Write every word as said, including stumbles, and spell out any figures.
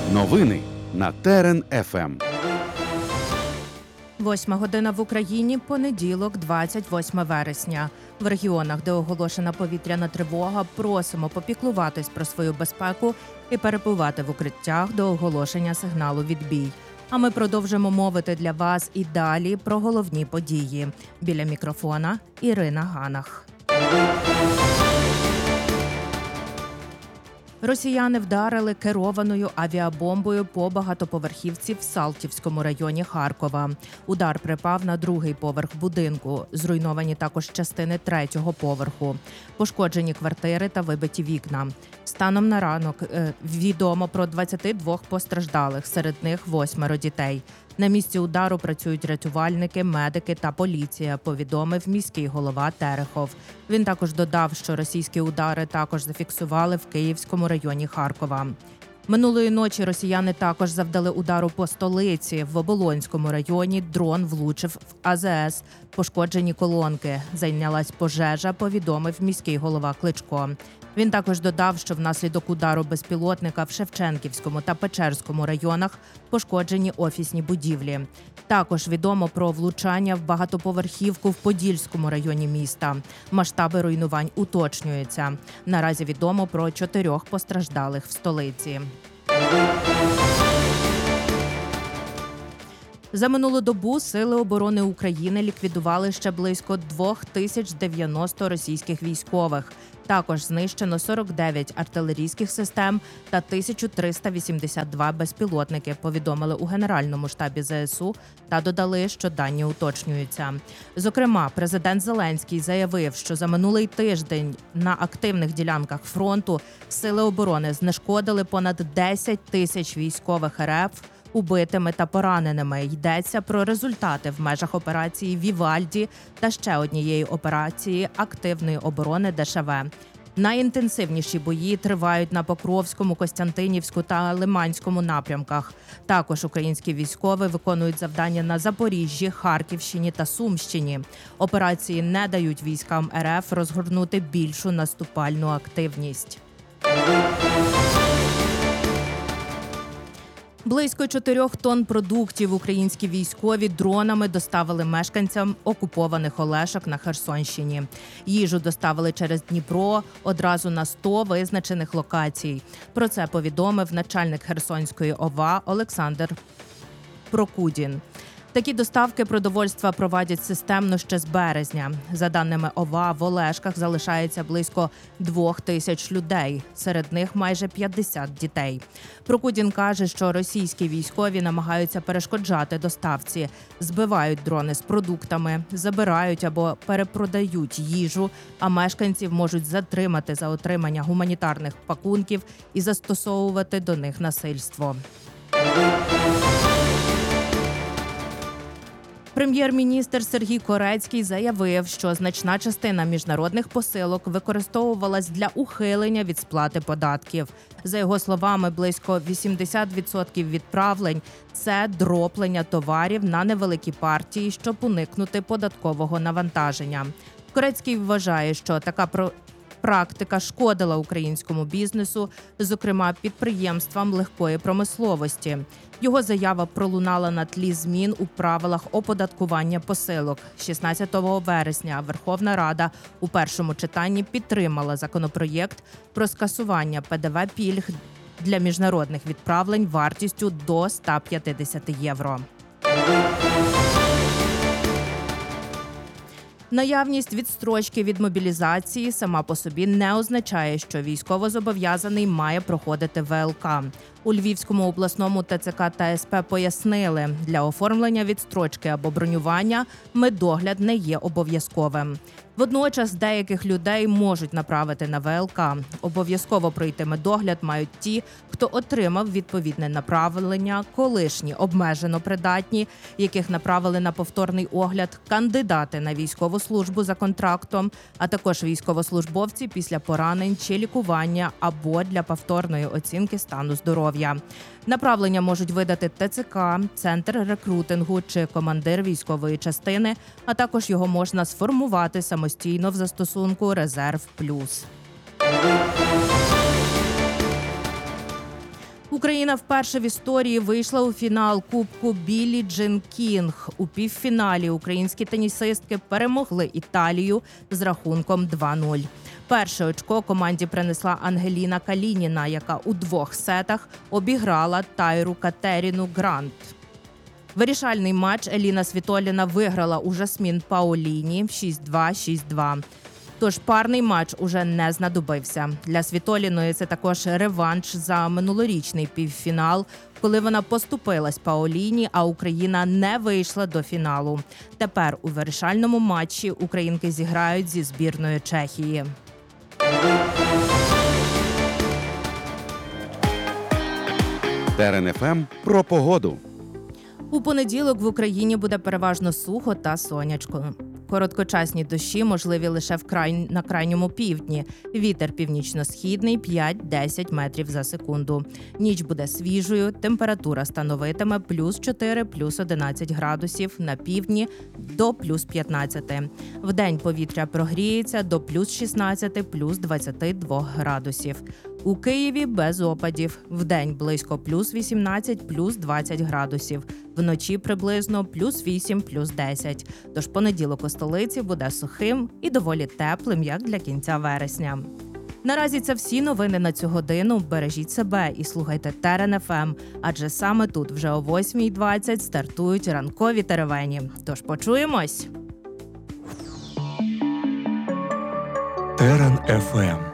Новини на Терен еф ем. Восьма година в Україні, понеділок, двадцять восьме вересня. В регіонах, де оголошена повітряна тривога, просимо попіклуватись про свою безпеку і перебувати в укриттях до оголошення сигналу «Відбій». А ми продовжимо мовити для вас і далі про головні події. Біля мікрофона Ірина Ганах. Росіяни вдарили керованою авіабомбою по багатоповерхівці в Салтівському районі Харкова. Удар припав на другий поверх будинку. Зруйновані також частини третього поверху. Пошкоджені квартири та вибиті вікна. Станом на ранок е, відомо про двадцять два постраждалих, серед них восьмеро дітей. На місці удару працюють рятувальники, медики та поліція, повідомив міський голова Терехов. Він також додав, що російські удари також зафіксували в Київському районі Харкова. Минулої ночі росіяни також завдали удару по столиці. В Оболонському районі дрон влучив в а зе ес. Пошкоджені колонки. Зайнялась пожежа, повідомив міський голова Кличко. Він також додав, що внаслідок удару безпілотника в Шевченківському та Печерському районах пошкоджені офісні будівлі. Також відомо про влучання в багатоповерхівку в Подільському районі міста. Масштаби руйнувань уточнюються. Наразі відомо про чотирьох постраждалих в столиці. За минулу добу Сили оборони України ліквідували ще близько дві тисячі дев'яносто російських військових. Також знищено сорок дев'ять артилерійських систем та тисяча триста вісімдесят два безпілотники, повідомили у Генеральному штабі зе ес у та додали, що дані уточнюються. Зокрема, президент Зеленський заявив, що за минулий тиждень на активних ділянках фронту Сили оборони знешкодили понад десять тисяч військових ер еф, убитими та пораненими. Йдеться про результати в межах операції «Вівальді» та ще однієї операції активної оборони де ше ве. Найінтенсивніші бої тривають на Покровському, Костянтинівську та Лиманському напрямках. Також українські військові виконують завдання на Запоріжжі, Харківщині та Сумщині. Операції не дають військам ер еф розгорнути більшу наступальну активність. Близько чотирьох тонн продуктів українські військові дронами доставили мешканцям окупованих Олешок на Херсонщині. Їжу доставили через Дніпро одразу на сто визначених локацій. Про це повідомив начальник Херсонської о ва Олександр Прокудін. Такі доставки продовольства проводять системно ще з березня. За даними о ва, в Олешках залишається близько двох тисяч людей. Серед них майже п'ятдесят дітей. Прокудін каже, що російські військові намагаються перешкоджати доставці, збивають дрони з продуктами, забирають або перепродають їжу, а мешканців можуть затримати за отримання гуманітарних пакунків і застосовувати до них насильство. Прем'єр-міністр Сергій Корецький заявив, що значна частина міжнародних посилок використовувалась для ухилення від сплати податків. За його словами, близько вісімдесят відсотків відправлень – це дроплення товарів на невеликі партії, щоб уникнути податкового навантаження. Корецький вважає, що така про... практика шкодила українському бізнесу, зокрема підприємствам легкої промисловості. Його заява пролунала на тлі змін у правилах оподаткування посилок. шістнадцятого вересня Верховна Рада у першому читанні підтримала законопроєкт про скасування пе де ве пільг для міжнародних відправлень вартістю до ста п'ятдесят євро. Наявність відстрочки від мобілізації сама по собі не означає, що військовозобов'язаний має проходити ве el ка. У Львівському обласному те це ка та ес пе пояснили, для оформлення відстрочки або бронювання медогляд не є обов'язковим. Водночас деяких людей можуть направити на ве el ка. Обов'язково пройти медогляд мають ті, хто отримав відповідне направлення, колишні обмежено придатні, яких направили на повторний огляд, кандидати на військову службу за контрактом, а також військовослужбовці після поранень чи лікування або для повторної оцінки стану здоров'я. Направлення можуть видати те це ка, центр рекрутингу чи командир військової частини, а також його можна сформувати самостійно в застосунку «Резерв плюс». Україна вперше в історії вийшла у фінал Кубку Біллі Джин Кінг. У півфіналі українські тенісистки перемогли Італію з рахунком два нуль. Перше очко команді принесла Ангеліна Калініна, яка у двох сетах обіграла Тайру Катеріну Грант. Вирішальний матч Еліна Світоліна виграла у Жасмін Паоліні шість два - шість два. Тож парний матч уже не знадобився. Для Світоліної це також реванш за минулорічний півфінал, коли вона поступилась Паоліні, а Україна не вийшла до фіналу. Тепер у вирішальному матчі українки зіграють зі збірною Чехії. Терен еф ем про погоду. У понеділок в Україні буде переважно сухо та сонячко. Короткочасні дощі можливі лише в край... на крайньому півдні. Вітер північно-східний п'ять-десять метрів за секунду. Ніч буде свіжою, температура становитиме плюс чотири, плюс одинадцять градусів, на півдні до плюс п'ятнадцять. Вдень повітря прогріється до плюс шістнадцять, плюс двадцять два градусів. У Києві без опадів. Вдень близько плюс вісімнадцять, плюс двадцять градусів. Вночі приблизно плюс вісім, плюс десять. Тож понеділок у столиці буде сухим і доволі теплим, як для кінця вересня. Наразі це всі новини на цю годину. Бережіть себе і слухайте Терен еф ем, адже саме тут вже о восьмій двадцять стартують ранкові теревені. Тож почуємось! Терен еф ем.